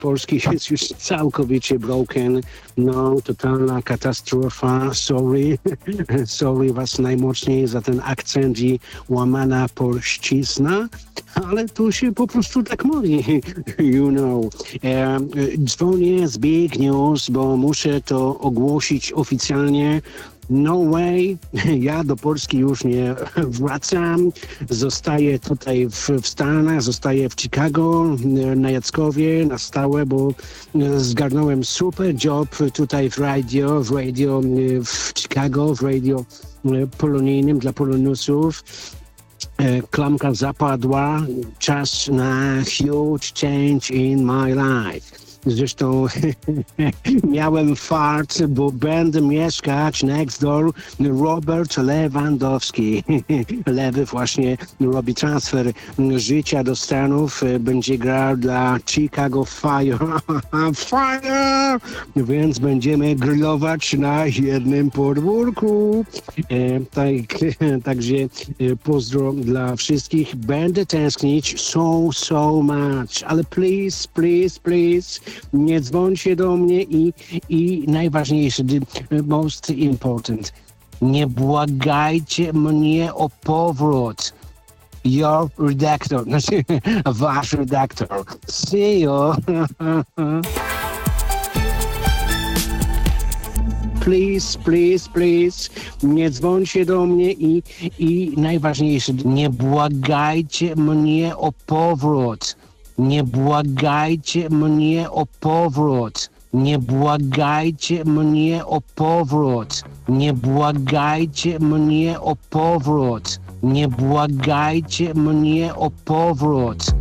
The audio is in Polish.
polski jest już całkowicie broken. No, totalna katastrofa. Sorry. Sorry was najmocniej za ten akcent i łamana polszczyzna, ale tu się po prostu tak mówi, you know. Dzwonię z big news, bo muszę to ogłosić oficjalnie. No way, ja do Polski już nie wracam. Zostaję tutaj w Stanach, zostaję w Chicago, na Jackowie, na stałe, bo zgarnąłem super job tutaj w radio w Chicago, w radio polonijnym dla polonusów. Klamka zapadła, czas na huge change in my life. Zresztą miałem fart, bo będę mieszkać next door Robert Lewandowski. Lewy właśnie robi transfer życia do Stanów, będzie grał dla Chicago Fire. Fire! Więc będziemy grillować na jednym podwórku. Także pozdro dla wszystkich. Będę tęsknić so much, ale please, nie dzwońcie do mnie i najważniejsze, the most important, nie błagajcie mnie o powrót. Your redactor, znaczy wasz redaktor. See you. Please, nie dzwońcie do mnie i najważniejsze, nie błagajcie mnie o powrót. Nie błagajcie mnie o powrót. Nie błagajcie mnie o powrót. Nie błagajcie mnie o powrót. Nie błagajcie mnie o powrót.